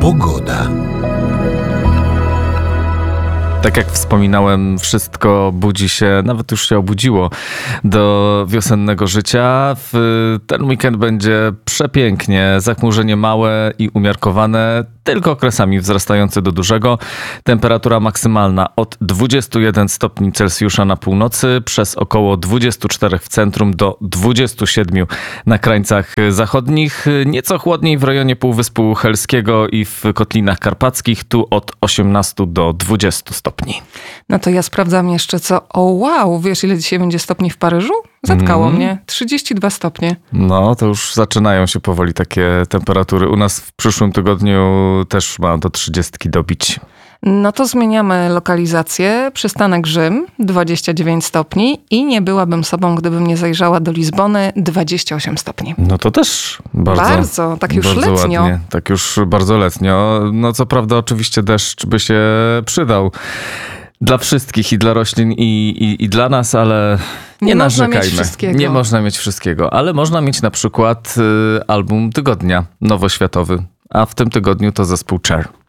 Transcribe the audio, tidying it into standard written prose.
Pogoda. Tak jak wspominałem, wszystko budzi się, nawet już się obudziło do wiosennego życia. W ten weekend będzie przepięknie, zachmurzenie małe i umiarkowane, tylko okresami wzrastające do dużego. Temperatura maksymalna od 21 stopni Celsjusza na północy, przez około 24 w centrum do 27 na krańcach zachodnich. Nieco chłodniej w rejonie Półwyspu Helskiego i w Kotlinach Karpackich, tu od 18 do 20 stopni. No to ja sprawdzam jeszcze co. O wow, wiesz ile dzisiaj będzie stopni w Paryżu? Zatkało mnie. 32 stopnie. No, to już zaczynają się powoli takie temperatury. U nas w przyszłym tygodniu też ma do 30 dobić. No to zmieniamy lokalizację. Przystanek Rzym, 29 stopni i nie byłabym sobą, gdybym nie zajrzała do Lizbony, 28 stopni. No to też Bardzo, tak już bardzo letnio. Ładnie, tak już bardzo letnio. No co prawda oczywiście deszcz by się przydał dla wszystkich i dla roślin i dla nas, ale nie narzekajmy. Można mieć wszystkiego. Nie można mieć wszystkiego, ale można mieć na przykład album tygodnia nowoświatowy, a w tym tygodniu to zespół Cher.